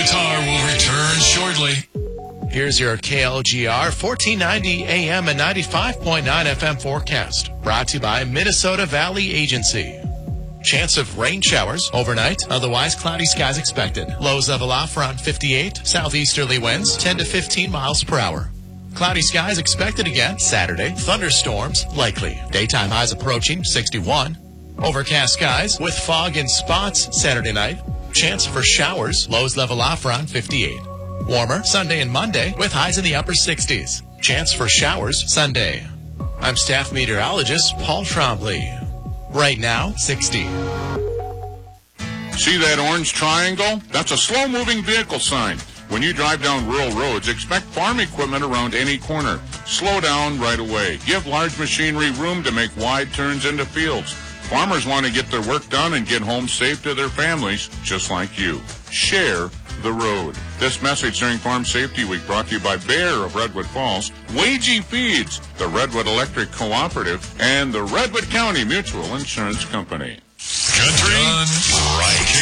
Guitar will return shortly. Here's your KLGR 1490 AM and 95.9 FM forecast. Brought to you by Minnesota Valley Agency. Chance of rain showers overnight. Otherwise, cloudy skies expected. Lows level off around 58. Southeasterly winds 10 to 15 miles per hour. Cloudy skies expected again Saturday. Thunderstorms likely. Daytime highs approaching 61. Overcast skies with fog in spots Saturday night. Chance for showers. Lows level off around 58. Warmer Sunday and Monday with highs in the upper 60s. Chance for showers Sunday. I'm staff meteorologist Paul Trombley. Right now, 60. See that orange triangle? That's a slow-moving vehicle sign. When you drive down rural roads, expect farm equipment around any corner. Slow down right away. Give large machinery room to make wide turns into fields. Farmers want to get their work done and get home safe to their families, just like you. Share the road. This message during Farm Safety Week brought to you by Bayer of Redwood Falls, Wagey Feeds, the Redwood Electric Cooperative, and the Redwood County Mutual Insurance Company. Country, right.